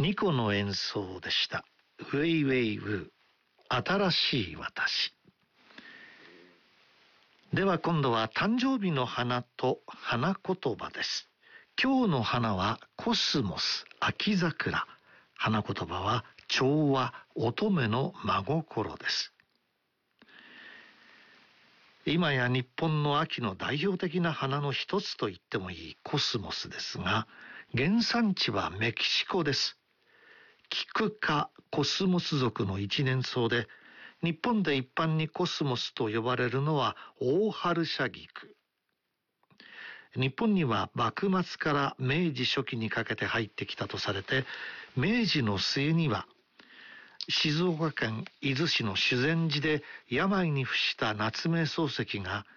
ニコの演奏でした。ウェイウェイウー、新しい私。では今度は誕生日の花と花言葉です。今日の花はコスモス、秋桜。花言葉は調和、乙女の真心です。今や日本の秋の代表的な花の一つと言ってもいいコスモスですが、原産地はメキシコです。キク科コスモス属の一年草で、日本で一般にコスモスと呼ばれるのは大春射菊。日本には幕末から明治初期にかけて入ってきたとされて、明治の末には静岡県伊豆市の修善寺で病に伏した夏目漱石が